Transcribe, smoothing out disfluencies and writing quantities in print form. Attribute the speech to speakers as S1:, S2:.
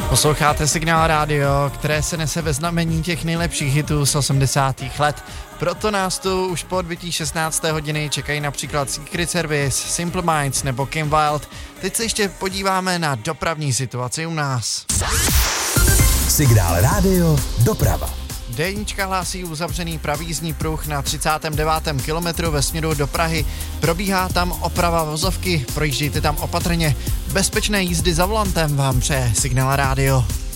S1: Posloucháte Signál Radio, které se nese ve znamení těch nejlepších hitů z 80. let. Proto nás tu už po odbytí 16. hodiny čekají například Secret Service, Simple Minds nebo Kim Wilde. Teď se ještě podíváme na dopravní situaci u nás.
S2: Signál Radio doprava.
S1: D1 hlásí uzavřený pravízdní pruh na 39. kilometru ve směru do Prahy. Probíhá tam oprava vozovky, projíždějte tam opatrně. Bezpečné jízdy za volantem vám přeje Signál Radio.